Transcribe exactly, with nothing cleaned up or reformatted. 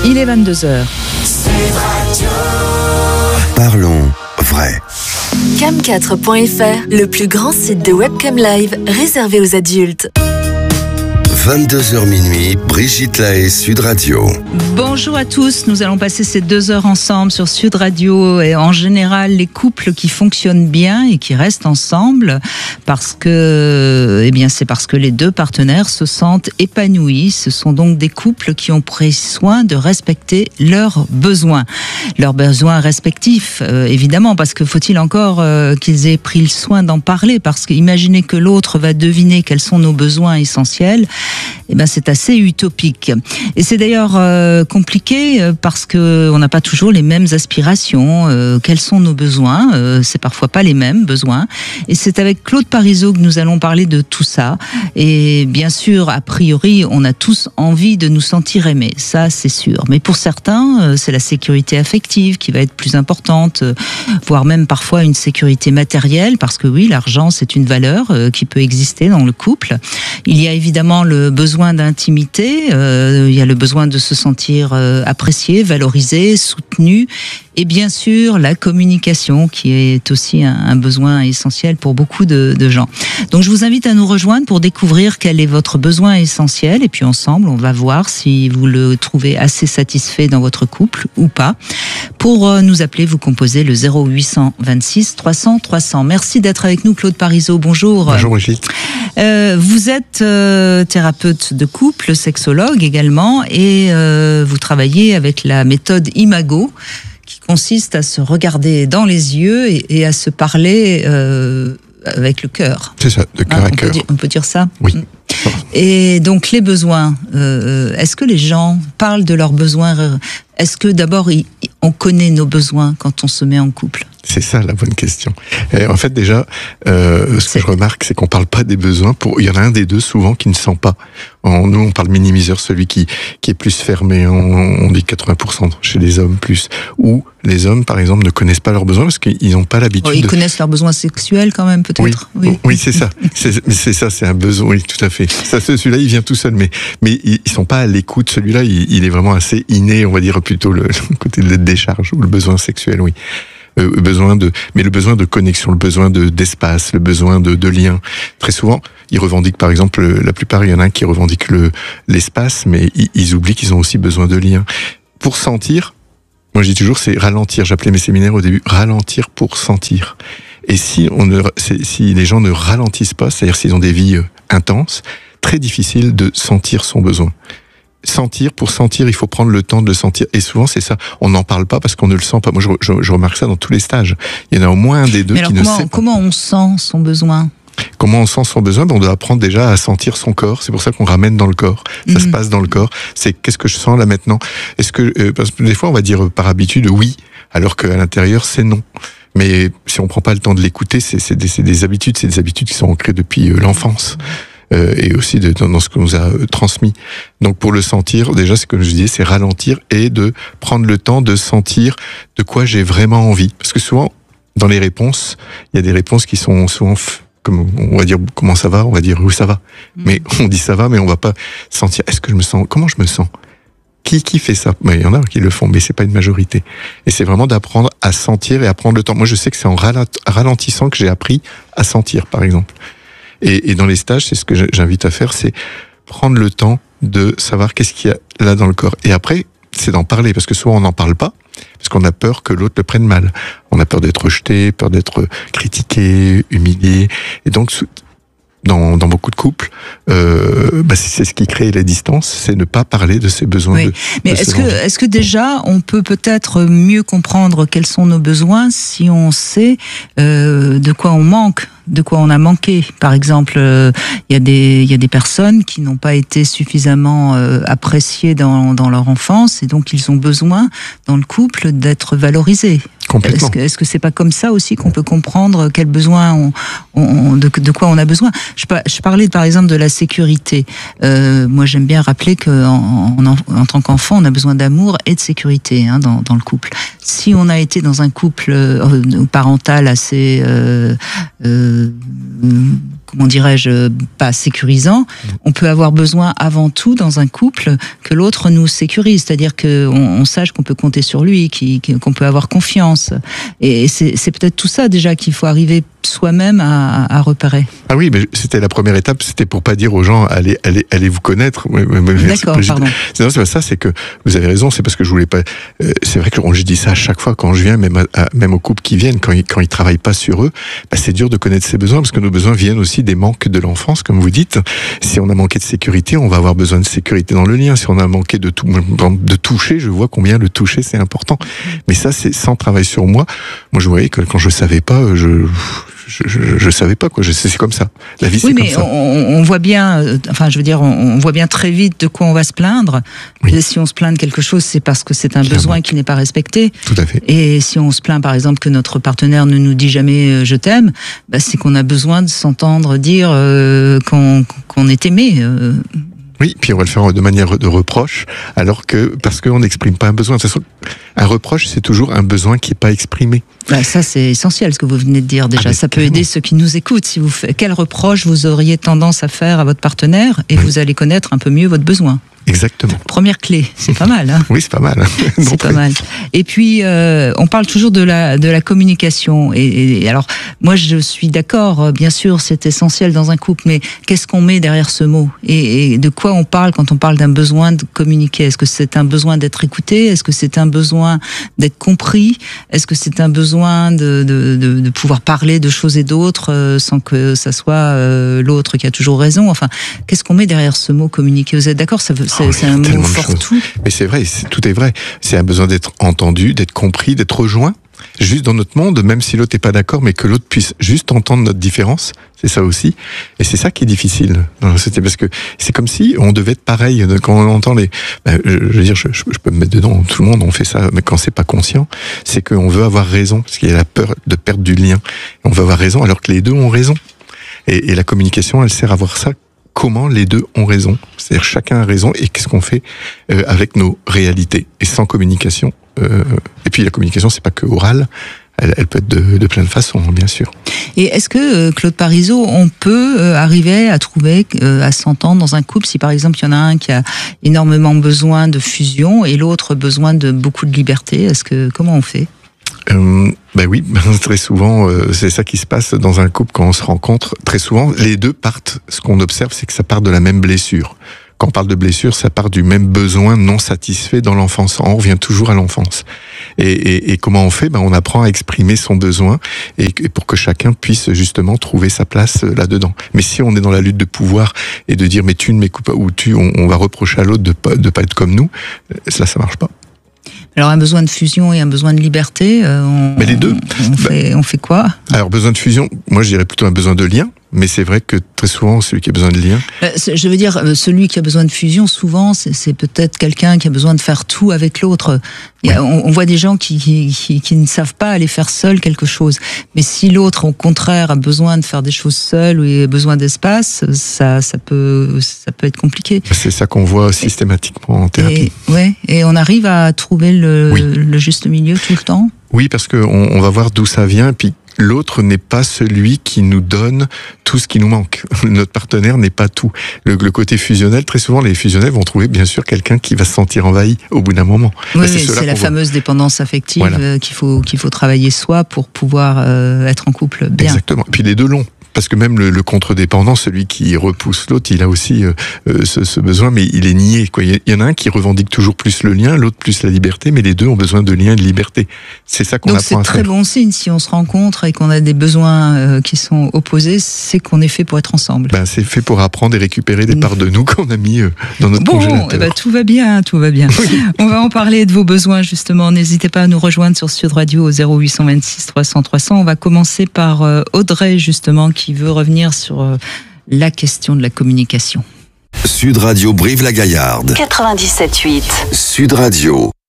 Il est vingt-deux heures. Parlons vrai. cam quatre point f r, le plus grand site de webcam live réservé aux adultes. vingt-deux heures minuit, Brigitte Lahaie, Sud Radio. Bonjour à tous, nous allons passer ces deux heures ensemble sur Sud Radio et en général les couples qui fonctionnent bien et qui restent ensemble parce que, eh bien c'est parce que les deux partenaires se sentent épanouis. Ce sont donc des couples qui ont pris soin de respecter leurs besoins, leurs besoins respectifs euh, évidemment, parce que faut-il encore euh, qu'ils aient pris le soin d'en parler, parce que imaginez que l'autre va deviner quels sont nos besoins essentiels. Eh ben, c'est assez utopique. Et c'est d'ailleurs euh, compliqué parce que on n'a pas toujours les mêmes aspirations. Euh, quels sont nos besoins ? euh, C'est parfois pas les mêmes besoins. Et c'est avec Claude Parizeau que nous allons parler de tout ça. Et bien sûr, a priori, on a tous envie de nous sentir aimés. Ça, c'est sûr. Mais pour certains, euh, c'est la sécurité affective qui va être plus importante, euh, voire même parfois une sécurité matérielle, parce que oui, l'argent, c'est une valeur euh, qui peut exister dans le couple. Il y a évidemment le besoin d'intimité, euh, il y a le besoin de se sentir euh, apprécié, valorisé, soutenu, et bien sûr la communication qui est aussi un, un besoin essentiel pour beaucoup de, de gens. Donc je vous invite à nous rejoindre pour découvrir quel est votre besoin essentiel, et puis ensemble on va voir si vous le trouvez assez satisfait dans votre couple ou pas. Pour euh, nous appeler, vous composez le zéro huit cent vingt-six trois cents trois cents. Merci d'être avec nous, Claude Parizeau. Bonjour. Bonjour Brigitte. Euh, vous êtes euh, thérapeute de couple, sexologue également, et euh, vous travaillez avec la méthode Imago, qui consiste à se regarder dans les yeux et, et à se parler euh, avec le cœur. C'est ça, de cœur hein, à on cœur. Peut dire, on peut dire ça ? Oui. Et donc les besoins, euh, est-ce que les gens parlent de leurs besoins ? Est-ce que d'abord on connaît nos besoins quand on se met en couple ? C'est ça la bonne question. Et en fait déjà, euh, ce que je remarque, c'est qu'on parle pas des besoins. Pour, il y en a un des deux souvent qui ne sent pas. En, nous, on parle minimiseur, celui qui qui est plus fermé. On, on dit quatre-vingts pour cent chez les hommes plus. Ou les hommes, par exemple, ne connaissent pas leurs besoins parce qu'ils n'ont pas l'habitude. Oh, ils de... connaissent leurs besoins sexuels quand même, peut-être. Oui, oui, oui c'est ça. C'est, c'est ça, c'est un besoin. Oui, tout à fait. Ça, celui-là, il vient tout seul, mais mais ils sont pas à l'écoute. Celui-là, il, il est vraiment assez inné, on va dire plutôt le, le côté de la décharge ou le besoin sexuel, oui. Euh, besoin de, mais le besoin de connexion, le besoin de d'espace, le besoin de, de lien. Très souvent, ils revendiquent, par exemple, la plupart, il y en a un qui revendique le l'espace, mais ils, ils oublient qu'ils ont aussi besoin de lien. Pour sentir, moi je dis toujours, c'est ralentir. J'appelais mes séminaires au début, ralentir pour sentir. Et si on ne, si les gens ne ralentissent pas, c'est-à-dire s'ils ont des vies intenses, très difficile de sentir son besoin. Sentir, pour sentir, il faut prendre le temps de le sentir. Et souvent, c'est ça. On n'en parle pas parce qu'on ne le sent pas. Moi, je, je, je remarque ça dans tous les stages. Il y en a au moins un des deux Mais alors, qui comment, ne sait pas. Comment on sent son besoin ? Comment on sent son besoin? Ben, on doit apprendre déjà à sentir son corps. C'est pour ça qu'on ramène dans le corps. Ça mmh. se passe dans le corps. C'est qu'est-ce que je sens là maintenant? Est-ce que, euh, parce que des fois, on va dire par habitude oui, alors qu'à l'intérieur, c'est non. Mais si on prend pas le temps de l'écouter, c'est, c'est, des, c'est des habitudes, c'est des habitudes qui sont ancrées depuis euh, l'enfance. Euh, et aussi de, dans, dans ce qu'on nous a euh, transmis. Donc pour le sentir, déjà, c'est comme je disais, c'est ralentir et de prendre le temps de sentir de quoi j'ai vraiment envie. Parce que souvent, dans les réponses, il y a des réponses qui sont souvent, f- comme on va dire comment ça va, on va dire où ça va. Mmh. Mais on dit ça va, mais on va pas sentir. Est-ce que je me sens? Comment je me sens? Qui qui fait ça? Ben, il y en a qui le font, mais c'est pas une majorité. Et c'est vraiment d'apprendre à sentir et à prendre le temps. Moi, je sais que c'est en ralentissant que j'ai appris à sentir, par exemple. Et, et dans les stages, c'est ce que j'invite à faire, c'est prendre le temps de savoir qu'est-ce qu'il y a là dans le corps. Et après, c'est d'en parler, parce que souvent on n'en parle pas, parce qu'on a peur que l'autre le prenne mal. On a peur d'être rejeté, peur d'être critiqué, humilié. Et donc, dans, dans beaucoup de couples, euh, bah c'est ce qui crée la distance, c'est ne pas parler de ses besoins. Oui. De, Mais de est-ce que, est-ce que déjà, on peut peut-être mieux comprendre quels sont nos besoins si on sait euh, de quoi on manque, de quoi on a manqué? Par exemple, il euh, y a des, il y a des personnes qui n'ont pas été suffisamment euh, appréciées dans, dans leur enfance, et donc ils ont besoin, dans le couple, d'être valorisés. Complètement. Est-ce que, est-ce que c'est pas comme ça aussi qu'on peut comprendre quels besoins on, on, de, de quoi on a besoin? Je, je parlais par exemple de la sécurité. Euh, moi, j'aime bien rappeler que en, en, en tant qu'enfant, on a besoin d'amour et de sécurité hein, dans, dans le couple. Si on a été dans un couple euh, parental assez euh, euh, comment dirais-je, pas sécurisant, on peut avoir besoin avant tout dans un couple que l'autre nous sécurise, c'est-à-dire qu'on on sache qu'on peut compter sur lui, qu'on peut avoir confiance. Et c'est, c'est peut-être tout ça déjà qu'il faut arriver soi-même à, à repérer. Ah oui, mais c'était la première étape, c'était pour pas dire aux gens allez, allez, allez vous connaître. D'accord, pardon. Non, c'est pas ça, c'est que vous avez raison, c'est parce que je voulais pas. Euh, c'est vrai que je dis ça à chaque fois quand je viens, même à, à, même aux couples qui viennent, quand ils quand ils travaillent pas sur eux, bah, c'est dur de connaître ses besoins parce que nos besoins viennent aussi des manques de l'enfance, comme vous dites. Si on a manqué de sécurité, on va avoir besoin de sécurité dans le lien. Si on a manqué de tout, de toucher, je vois combien le toucher c'est important. Mais ça, c'est sans travail sur moi. Moi, je voyais que quand je savais pas, je Je, je, je savais pas quoi. Je sais, c'est comme ça. La vie, oui, c'est mais comme ça. On, on voit bien. Euh, enfin, je veux dire, on, on voit bien très vite de quoi on va se plaindre. Oui. Et si on se plaint de quelque chose, c'est parce que c'est un Clairement. besoin qui n'est pas respecté. Tout à fait. Et si on se plaint, par exemple, que notre partenaire ne nous dit jamais euh, je t'aime, bah, c'est qu'on a besoin de s'entendre dire euh, qu'on, qu'on est aimé. Euh. Oui, puis on va le faire de manière de reproche, alors que parce qu'on n'exprime pas un besoin. De toute façon, un reproche, c'est toujours un besoin qui n'est pas exprimé. Bah ça, c'est essentiel ce que vous venez de dire déjà. Ah, ça peut carrément. aider ceux qui nous écoutent. Si vous faites, quel reproche vous auriez tendance à faire à votre partenaire, et oui. vous allez connaître un peu mieux votre besoin. Exactement. Première clé, c'est pas mal. Hein oui, c'est pas mal. c'est pas mal. Et puis, euh, on parle toujours de la de la communication. Et, et alors, moi, je suis d'accord. Bien sûr, c'est essentiel dans un couple. Mais qu'est-ce qu'on met derrière ce mot et, et de quoi on parle quand on parle d'un besoin de communiquer? Est-ce que c'est un besoin d'être écouté? Est-ce que c'est un besoin d'être compris? Est-ce que c'est un besoin de de de, de pouvoir parler de choses et d'autres euh, sans que ça soit euh, l'autre qui a toujours raison? Enfin, qu'est-ce qu'on met derrière ce mot communiquer? Vous êtes d'accord? Ça veut C'est, oh, c'est un mot fort-tout. Mais c'est vrai, c'est, tout est vrai. C'est un besoin d'être entendu, d'être compris, d'être rejoint. Juste dans notre monde, même si l'autre n'est pas d'accord, mais que l'autre puisse juste entendre notre différence, c'est ça aussi. Et c'est ça qui est difficile dans la société, parce que c'est comme si on devait être pareil. Quand on entend les, ben, je, je veux dire, je, je peux me mettre dedans. Tout le monde, on fait ça, mais quand c'est pas conscient, c'est qu'on veut avoir raison, parce qu'il y a la peur de perdre du lien. On veut avoir raison, alors que les deux ont raison. Et, et la communication, elle sert à voir ça. Comment les deux ont raison, c'est-à-dire chacun a raison et qu'est-ce qu'on fait euh, avec nos réalités et sans communication. Euh, et puis la communication, c'est pas que orale, elle, elle peut être de, de plein de façons, bien sûr. Et est-ce que euh, Claude Parisot, on peut euh, arriver à trouver, euh, à s'entendre dans un couple si par exemple il y en a un qui a énormément besoin de fusion et l'autre besoin de beaucoup de liberté? Est-ce que comment on fait? Euh, ben oui, très souvent, euh, c'est ça qui se passe dans un couple quand on se rencontre. Très souvent, les deux partent, ce qu'on observe, c'est que ça part de la même blessure. Quand on parle de blessure, ça part du même besoin non satisfait dans l'enfance. On revient toujours à l'enfance. Et, et, et comment on fait? Ben, on apprend à exprimer son besoin et, et pour que chacun puisse justement trouver sa place là-dedans. Mais si on est dans la lutte de pouvoir et de dire mais tu ne m'écoutes pas ou tu, on, on va reprocher à l'autre de pas, de pas être comme nous, ça, ça marche pas. Alors un besoin de fusion et un besoin de liberté, euh, on, mais les deux. On, on, fait, bah, on fait quoi? Alors besoin de fusion, moi je dirais plutôt un besoin de lien. Mais c'est vrai que très souvent, celui qui a besoin de lien... Je veux dire, celui qui a besoin de fusion, souvent, c'est, c'est peut-être quelqu'un qui a besoin de faire tout avec l'autre. Il y a, on, on voit des gens qui, qui, qui ne savent pas aller faire seul quelque chose. Mais si l'autre, au contraire, a besoin de faire des choses seul ou a besoin d'espace, ça, ça, peut, ça peut être compliqué. C'est ça qu'on voit systématiquement en thérapie. Et, ouais, et on arrive à trouver le, oui. le juste milieu tout le temps? Oui, parce qu'on on va voir d'où ça vient, puis l'autre n'est pas celui qui nous donne tout ce qui nous manque. Notre partenaire n'est pas tout. Le, le côté fusionnel, très souvent, les fusionnels vont trouver bien sûr quelqu'un qui va se sentir envahi au bout d'un moment. Oui, ben, c'est, c'est la fameuse voit. dépendance affective voilà. qu'il faut qu'il faut travailler soi pour pouvoir euh, être en couple bien. Exactement. Puis les deux l'ont. Parce que même le, le contre-dépendant, celui qui repousse l'autre, il a aussi euh, ce, ce besoin, mais il est nié, quoi. Il y en a un qui revendique toujours plus le lien, l'autre plus la liberté, mais les deux ont besoin de lien et de liberté. C'est ça qu'on Donc apprend à faire. Donc c'est très bon signe si on se rencontre et qu'on a des besoins euh, qui sont opposés, c'est qu'on est fait pour être ensemble. Ben, c'est fait pour apprendre et récupérer des parts de nous qu'on a mis euh, dans notre bon, congélateur. Eh ben, tout va bien, tout va bien. Oui. On va en parler de vos besoins justement. N'hésitez pas à nous rejoindre sur Sud Radio au zéro huit cent vingt-six trois cents trois cents. On va commencer par euh, Audrey justement qui veut revenir sur sur la question de la communication. Sud Radio Brive-la-Gaillarde. quatre-vingt-dix-sept huit. Sud Radio.